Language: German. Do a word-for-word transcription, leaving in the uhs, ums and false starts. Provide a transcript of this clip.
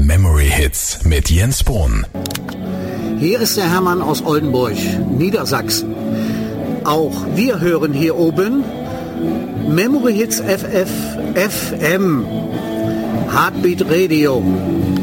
Memory Hits mit Jens Bohn. Hier ist der Hermann aus Oldenburg, Niedersachsen. Auch wir hören hier oben Memory Hits F F F M, Heartbeat Radio.